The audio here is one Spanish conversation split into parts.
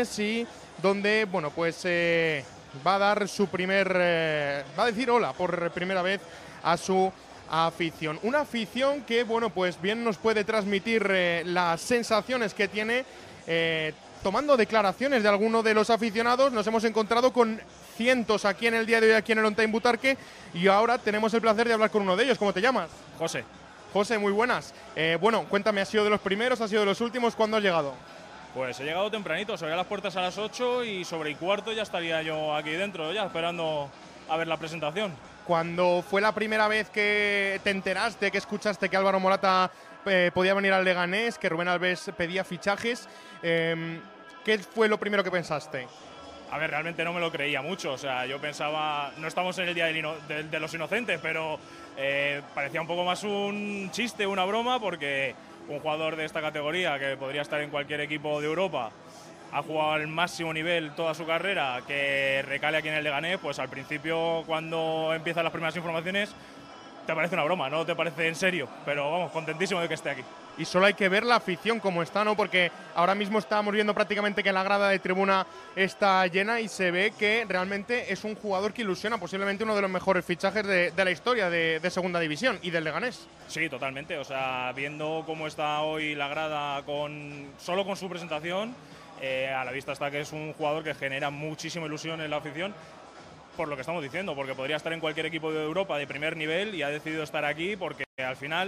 Leganés y donde, bueno, pues va a dar su va a decir hola por primera vez a su afición. Una afición que, bueno, pues bien nos puede transmitir las sensaciones que tiene. Tomando declaraciones de alguno de los aficionados, nos hemos encontrado con cientos aquí en el día de hoy, aquí en el On Time Butarque, y ahora tenemos el placer de hablar con uno de ellos. ¿Cómo te llamas? José. José, muy buenas. Bueno, cuéntame, ¿has sido de los primeros, has sido de los últimos? ¿Cuándo has llegado? Pues he llegado tempranito, se abrían las puertas a las 8 y sobre y cuarto ya estaría yo aquí dentro, ya esperando a ver la presentación. Cuando fue la primera vez que te enteraste, que escuchaste que Álvaro Morata podía venir al Leganés, que Rubén Alves pedía fichajes, ¿qué fue lo primero que pensaste? A ver, realmente no me lo creía mucho, o sea, yo pensaba, no estamos en el Día de los Inocentes, pero parecía un poco más un chiste, una broma, porque un jugador de esta categoría, que podría estar en cualquier equipo de Europa, ha jugado al máximo nivel toda su carrera, que recale aquí en el Leganés, pues al principio, cuando empiezan las primeras informaciones, te parece una broma, no te parece en serio, pero vamos, contentísimo de que esté aquí. Y solo hay que ver la afición como está, ¿no? Porque ahora mismo estamos viendo prácticamente que la grada de tribuna está llena y se ve que realmente es un jugador que ilusiona, posiblemente uno de los mejores fichajes de la historia de Segunda División y del Leganés. Sí, totalmente, o sea, viendo cómo está hoy la grada solo con su presentación, a la vista está que es un jugador que genera muchísima ilusión en la afición, por lo que estamos diciendo, porque podría estar en cualquier equipo de Europa de primer nivel y ha decidido estar aquí porque al final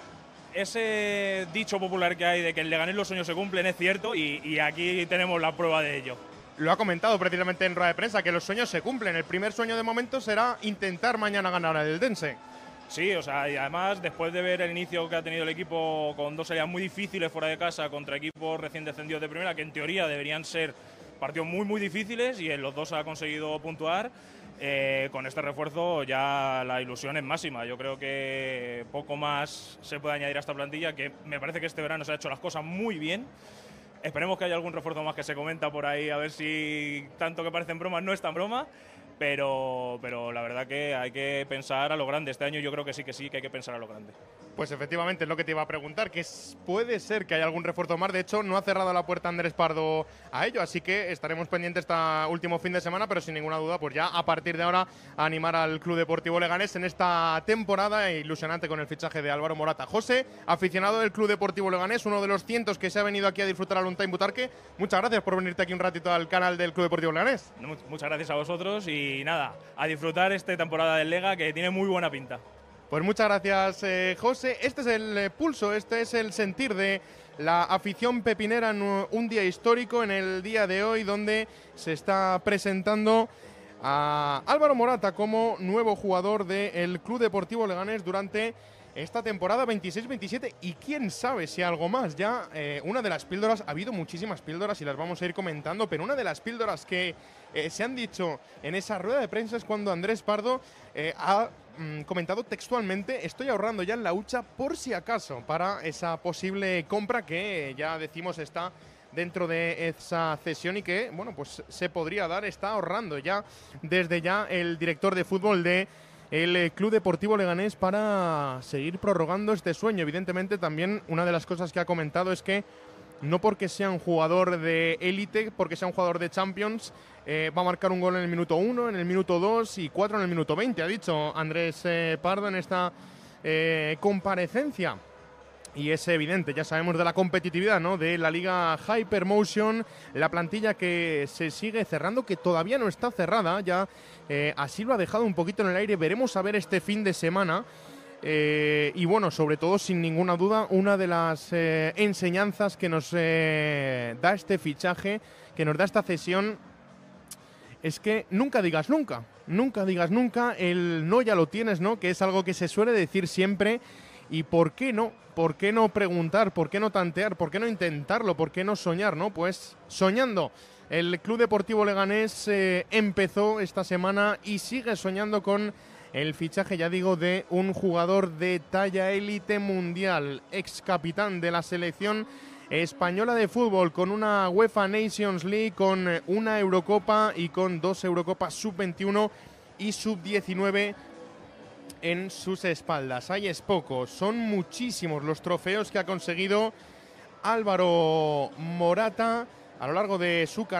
ese dicho popular que hay de que en Leganés los sueños se cumplen es cierto y aquí tenemos la prueba de ello. Lo ha comentado precisamente en rueda de prensa, que los sueños se cumplen. El primer sueño de momento será intentar mañana ganar al Eldense. Sí, o sea, y además después de ver el inicio que ha tenido el equipo con dos salidas muy difíciles fuera de casa contra equipos recién descendidos de primera, que en teoría deberían ser partidos muy muy difíciles y en los dos ha conseguido puntuar, con este refuerzo ya la ilusión es máxima. Yo creo que poco más se puede añadir a esta plantilla, que me parece que este verano se ha hecho las cosas muy bien. Esperemos que haya algún refuerzo más que se comenta por ahí, a ver si tanto que parecen bromas no es tan broma. Pero la verdad que hay que pensar a lo grande. Este año yo creo que sí que hay que pensar a lo grande. Pues efectivamente es lo que te iba a preguntar, que puede ser que haya algún refuerzo más. De hecho, no ha cerrado la puerta Andrés Pardo a ello, así que estaremos pendientes este último fin de semana, pero sin ninguna duda, pues ya a partir de ahora a animar al Club Deportivo Leganés en esta temporada ilusionante con el fichaje de Álvaro Morata. José, aficionado del Club Deportivo Leganés, uno de los cientos que se ha venido aquí a disfrutar al On Time Butarque, muchas gracias por venirte aquí un ratito al canal del Club Deportivo Leganés. Muchas gracias a vosotros y nada, a disfrutar esta temporada del Lega, que tiene muy buena pinta. Pues muchas gracias, José. Este es el pulso, este es el sentir de la afición pepinera en un día histórico, en el día de hoy, donde se está presentando a Álvaro Morata como nuevo jugador del Club Deportivo Leganés durante esta temporada 26-27 y quién sabe si algo más. Ya una de las píldoras, ha habido muchísimas píldoras y las vamos a ir comentando, pero una de las píldoras que se han dicho en esa rueda de prensa es cuando Andrés Pardo ha comentado textualmente: estoy ahorrando ya en la hucha por si acaso para esa posible compra que ya decimos está dentro de esa cesión y que, bueno, pues se podría dar. Está ahorrando ya desde ya el director de fútbol de el Club Deportivo Leganés para seguir prorrogando este sueño. Evidentemente también una de las cosas que ha comentado es que no porque sea un jugador de élite, porque sea un jugador de Champions, va a marcar un gol en el minuto 1, en el minuto 2 y 4 en el minuto 20, ha dicho Andrés Pardo en esta comparecencia. Y es evidente, ya sabemos de la competitividad, ¿no?, de la Liga Hypermotion, la plantilla que se sigue cerrando, que todavía no está cerrada, ya así lo ha dejado un poquito en el aire. Veremos a ver este fin de semana. Y bueno, sobre todo, sin ninguna duda, una de las enseñanzas que nos da este fichaje, que nos da esta cesión, es que nunca digas nunca. Nunca digas nunca, el no ya lo tienes, ¿no?, que es algo que se suele decir siempre. ¿Y por qué no? ¿Por qué no preguntar? ¿Por qué no tantear? ¿Por qué no intentarlo? ¿Por qué no soñar, no? Pues soñando. El Club Deportivo Leganés empezó esta semana y sigue soñando con el fichaje, ya digo, de un jugador de talla élite mundial, ex capitán de la selección española de fútbol, con una UEFA Nations League, con una Eurocopa y con 2 Eurocopas sub-21 y sub-19 en sus espaldas. Ahí es poco, son muchísimos los trofeos que ha conseguido Álvaro Morata a lo largo de su carrera.